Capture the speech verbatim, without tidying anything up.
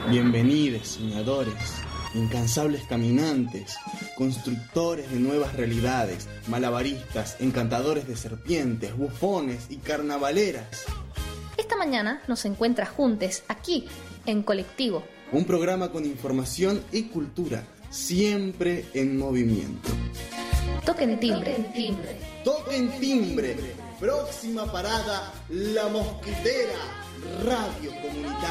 Bienvenidos, soñadores, incansables caminantes, constructores de nuevas realidades, malabaristas, encantadores de serpientes, bufones y carnavaleras. Esta mañana nos encuentra juntos aquí, en Colectivo. Un programa con información y cultura, siempre en movimiento. Toquen timbre. timbre. Toquen timbre. Próxima parada, La Mosquitera, Radio Comunitaria.